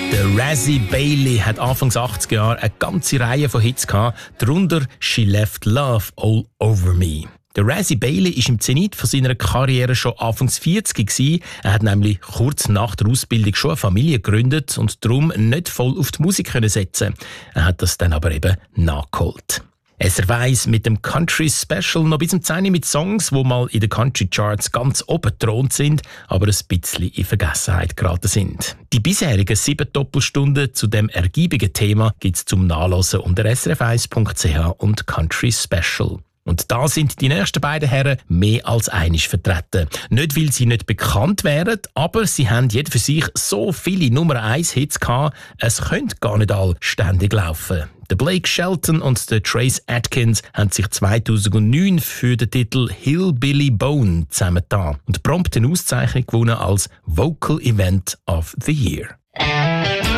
Der Razzie Bailey hat Anfangs 80er Jahre eine ganze Reihe von Hits gehabt, darunter «She Left Love All Over Me». Der Razzie Bailey war im Zenit von seiner Karriere schon Anfangs 40 gewesen. Er hat nämlich kurz nach der Ausbildung schon eine Familie gegründet und darum nicht voll auf die Musik setzen. Er hat das dann aber eben nachgeholt. SRF 1 mit dem Country Special noch bis zum 10 mit Songs, die mal in den Country Charts ganz oben thront sind, aber ein bisschen in Vergessenheit geraten sind. Die bisherigen 7 Doppelstunden zu dem ergiebigen Thema gibt es zum Nachlesen unter srf1.ch und Country Special. Und da sind die nächsten beiden Herren mehr als einig vertreten. Nicht, weil sie nicht bekannt wären, aber sie haben jeder für sich so viele Nummer-1-Hits gehabt, es könnte gar nicht all ständig laufen. Der Blake Shelton und der Trace Atkins haben sich 2009 für den Titel Hillbilly Bone zusammengetan und prompt eine Auszeichnung gewonnen als Vocal Event of the Year.